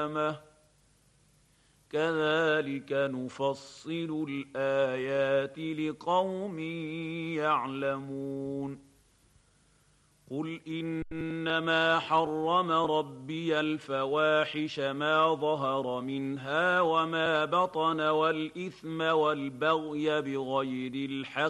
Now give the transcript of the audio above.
كذلك نفصل الآيات لقوم يعلمون قل إنما حرم ربي الفواحش ما ظهر منها وما بطن والإثم والبغي بغير الحق